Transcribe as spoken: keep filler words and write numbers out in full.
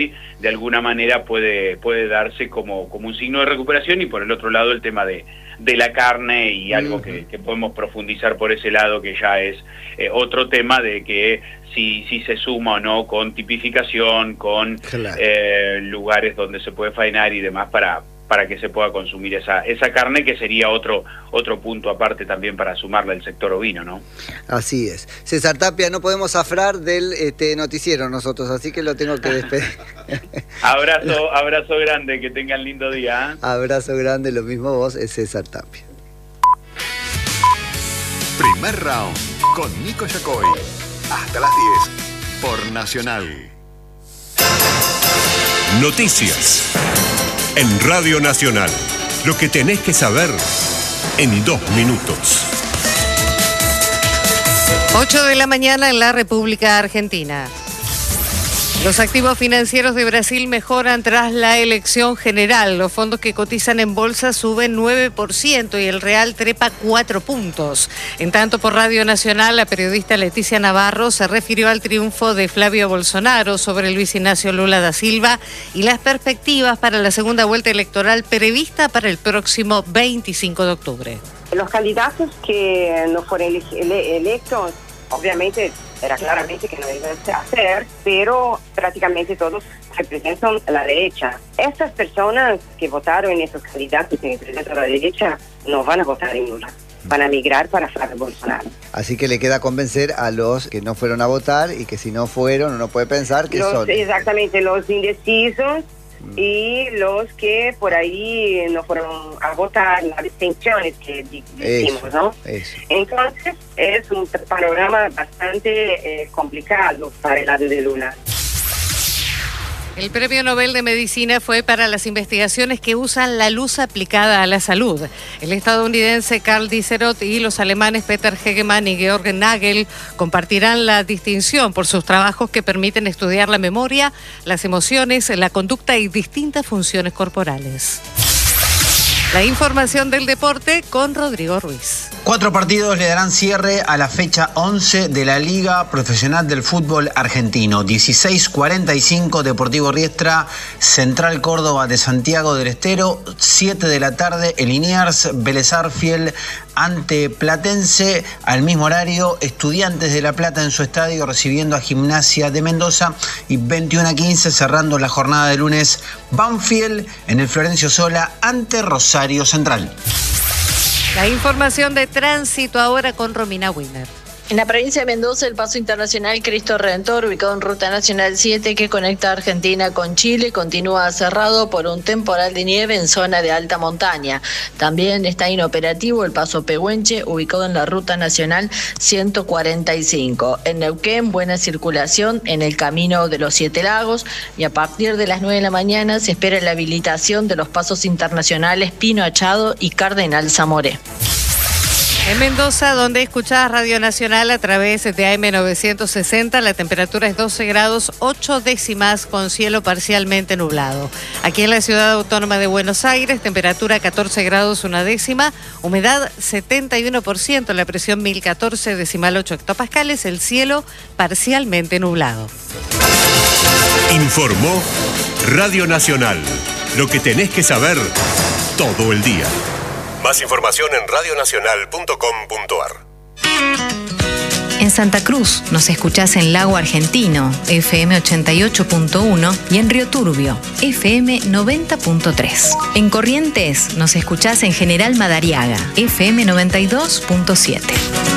de alguna manera puede puede darse como, como un signo de recuperación, y por el otro lado el tema de, de la carne y algo uh-huh. que, que podemos profundizar por ese lado, que ya es eh, otro tema de que si, si se suma o no con tipificación, con claro. eh, lugares donde se puede faenar y demás para... para que se pueda consumir esa esa carne, que sería otro otro punto aparte también para sumarle al sector ovino, ¿no? Así es. César Tapia, no podemos zafrar del este, noticiero nosotros, así que lo tengo que despedir. abrazo, abrazo grande, que tengan lindo día. ¿eh? Abrazo grande, lo mismo vos, es César Tapia. Primer round con Nico Yacoy. Hasta las diez por Nacional. Noticias en Radio Nacional. Lo que tenés que saber en dos minutos. ocho de la mañana en la República Argentina. Los activos financieros de Brasil mejoran tras la elección general. Los fondos que cotizan en bolsa suben nueve por ciento y el real trepa cuatro puntos. En tanto, por Radio Nacional, la periodista Leticia Navarro se refirió al triunfo de Flavio Bolsonaro sobre Luis Ignacio Lula da Silva y las perspectivas para la segunda vuelta electoral prevista para el próximo veinticinco de octubre. Los candidatos que no fueron ele ele electos, obviamente, era claramente que no iban a hacer, pero prácticamente todos representan a la derecha. Estas personas que votaron en esos candidatos que representan a la derecha no van a votar en Lula, van a migrar para Flavio Bolsonaro. Así que le queda convencer a los que no fueron a votar y que si no fueron, uno puede pensar que los, son... Exactamente, los indecisos mm. y los que por ahí no fueron a votar, las abstenciones que decimos, eso, ¿no? Eso. Entonces es un panorama bastante eh, complicado para el lado de Lula. El Premio Nobel de Medicina fue para las investigaciones que usan la luz aplicada a la salud. El estadounidense Karl Dicerot y los alemanes Peter Hegemann y Georg Nagel compartirán la distinción por sus trabajos que permiten estudiar la memoria, las emociones, la conducta y distintas funciones corporales. La información del deporte con Rodrigo Ruiz. Cuatro partidos le darán cierre a la fecha once de la Liga Profesional del Fútbol Argentino. dieciséis cuarenta y cinco Deportivo Riestra, Central Córdoba de Santiago del Estero. siete de la tarde el Liniers, Vélez Arfiel ante Platense. Al mismo horario, Estudiantes de La Plata en su estadio recibiendo a Gimnasia de Mendoza. Y veintiuno a quince cerrando la jornada de lunes, Banfield en el Florencio Sola ante Rosario Central. La información de tránsito ahora con Romina Wiener. En la provincia de Mendoza, el paso internacional Cristo Redentor, ubicado en Ruta Nacional siete que conecta Argentina con Chile, continúa cerrado por un temporal de nieve en zona de alta montaña. También está inoperativo el paso Pehuenche, ubicado en la Ruta Nacional ciento cuarenta y cinco. En Neuquén, buena circulación en el Camino de los Siete Lagos, y a partir de las nueve de la mañana se espera la habilitación de los pasos internacionales Pino Achado y Cardenal Zamoré. En Mendoza, donde escuchás Radio Nacional a través de A M novecientos sesenta, la temperatura es doce grados, ocho décimas con cielo parcialmente nublado. Aquí en la ciudad autónoma de Buenos Aires, temperatura catorce grados, una décima, humedad setenta y uno por ciento, la presión mil catorce decimal ocho hectopascales, el cielo parcialmente nublado. Informó Radio Nacional. Lo que tenés que saber todo el día. Más información en radio nacional punto com punto a r. En Santa Cruz nos escuchás en Lago Argentino, F M ochenta y ocho punto uno, y en Río Turbio, F M noventa punto tres. En Corrientes nos escuchás en General Madariaga, F M noventa y dos punto siete.